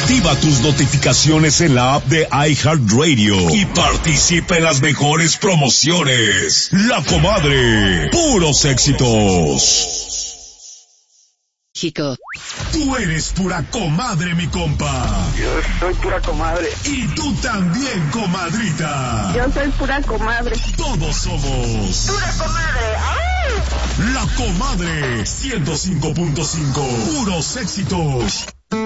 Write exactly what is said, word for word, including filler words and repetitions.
Activa tus notificaciones en la app de iHeartRadio y participa en las mejores promociones. La Comadre, puros éxitos. Chico. Tú eres pura comadre, mi compa. Yo soy pura comadre. Y tú también, comadrita. Yo soy pura comadre. Todos somos pura comadre. ¡Ay! La Comadre ciento cinco punto cinco. Puros éxitos.